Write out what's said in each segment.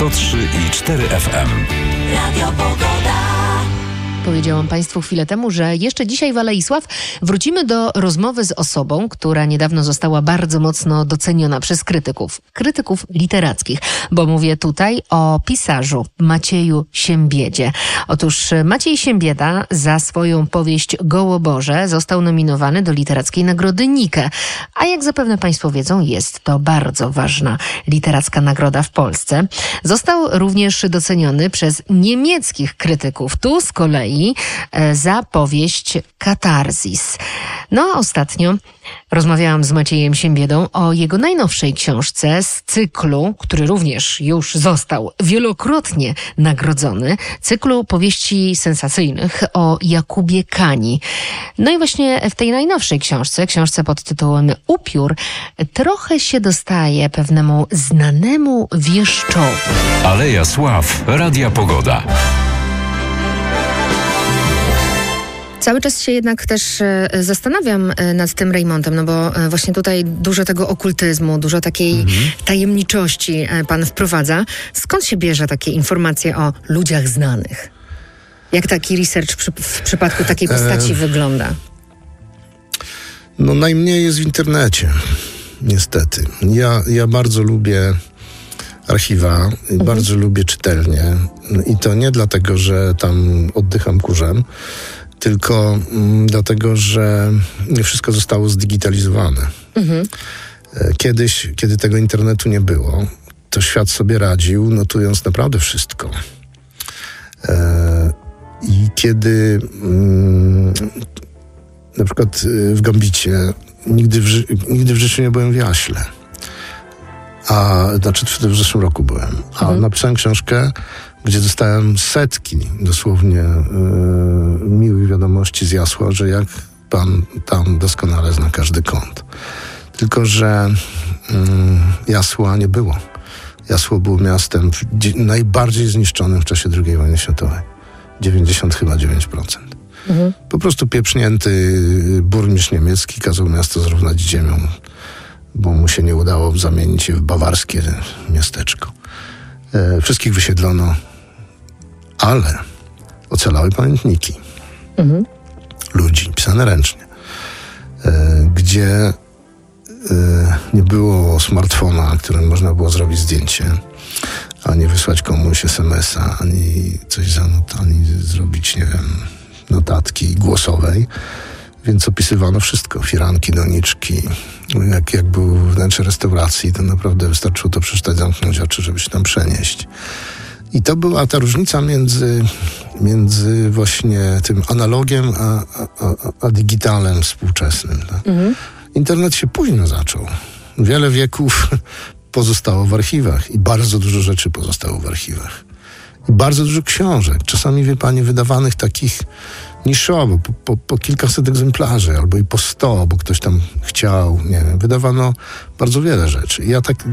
103,4 FM. Radio Pogoda. Powiedziałam Państwu chwilę temu, że jeszcze dzisiaj w Alei Sław wrócimy do rozmowy z osobą, która niedawno została bardzo mocno doceniona przez krytyków literackich, bo mówię tutaj o pisarzu Macieju Siembiedzie. Otóż Maciej Siembieda za swoją powieść Gołoborze został nominowany do Literackiej Nagrody Nike, a jak zapewne Państwo wiedzą, jest to bardzo ważna literacka nagroda w Polsce. Został również doceniony przez niemieckich krytyków. Tu z kolei za powieść Katarzis. No a ostatnio rozmawiałam z Maciejem Siembiedą o jego najnowszej książce z cyklu, który również już został wielokrotnie nagrodzony, cyklu powieści sensacyjnych o Jakubie Kani. No i właśnie w tej najnowszej książce pod tytułem Upiór, trochę się dostaje pewnemu znanemu wieszczowi. Aleja Sław, Radia Pogoda. Cały czas się jednak też zastanawiam nad tym Rejmontem, no bo właśnie tutaj dużo tego okultyzmu, dużo takiej tajemniczości pan wprowadza. Skąd się bierze takie informacje o ludziach znanych? Jak taki research w przypadku takiej postaci wygląda? No najmniej jest w internecie, niestety. Ja bardzo lubię archiwa, bardzo lubię czytelnie i to nie dlatego, że tam oddycham kurzem, tylko dlatego, że nie wszystko zostało zdigitalizowane. Kiedyś, kiedy tego internetu nie było, to świat sobie radził, notując naprawdę wszystko. I kiedy na przykład w Gambicie nigdy w życiu nie byłem w Jaśle. Znaczy w zeszłym roku byłem. A napisałem książkę, gdzie dostałem setki dosłownie miłych wiadomości z Jasła, że jak pan tam doskonale zna każdy kąt. Tylko że Jasła nie było. Jasło było miastem najbardziej zniszczonym w czasie II wojny światowej. 99%. Po prostu pieprznięty burmistrz niemiecki kazał miasto zrównać z ziemią, bo mu się nie udało zamienić je w bawarskie miasteczko. Wszystkich wysiedlono, ale ocalały pamiętniki ludzi, pisane ręcznie, gdzie nie było smartfona, którym można było zrobić zdjęcie, ani wysłać komuś SMS-a, ani coś ani zrobić, nie wiem, notatki głosowej. Więc opisywano wszystko. Firanki, doniczki. Jak był wnętrze restauracji, to naprawdę wystarczyło to przeczytać, zamknąć oczy, żeby się tam przenieść. I to była ta różnica między właśnie tym analogiem a digitalem współczesnym. Tak? Internet się późno zaczął. Wiele wieków pozostało w archiwach i bardzo dużo rzeczy pozostało w archiwach. I bardzo dużo książek. Czasami, wie pani, wydawanych takich niszowo, po kilkaset egzemplarzy, albo i po 100, bo ktoś tam chciał, nie wiem, wydawano bardzo wiele rzeczy. I ja tak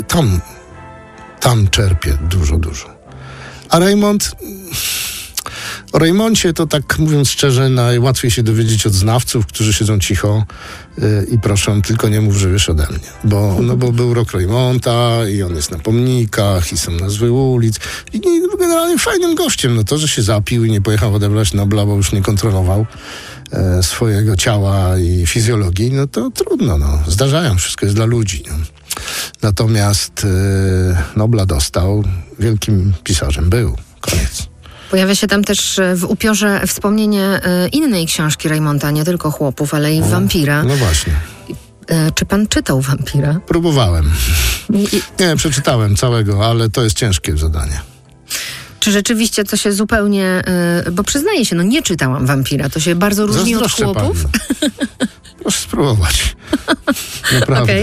tam czerpię dużo. A o Rejmoncie to tak, mówiąc szczerze, najłatwiej się dowiedzieć od znawców, którzy siedzą cicho i proszą, tylko nie mów, że wiesz ode mnie. Bo był rok Rejmonta i on jest na pomnikach i są nazwy ulic. I generalnie fajnym gościem. No to, że się zapił i nie pojechał odebrać Nobla, bo już nie kontrolował swojego ciała i fizjologii, no to trudno. No. Zdarzają, wszystko jest dla ludzi. No. Natomiast Nobla dostał, wielkim pisarzem był. Koniec. Pojawia się tam też w Upiorze wspomnienie innej książki Rejmonta, nie tylko Chłopów, ale i Wampira. No właśnie. Czy pan czytał Wampira? Próbowałem. Nie, przeczytałem całego, ale to jest ciężkie zadanie. Czy rzeczywiście to się zupełnie... bo przyznaję się, nie czytałam Wampira. To się bardzo różni od Chłopów. Proszę spróbować. Naprawdę. Okay.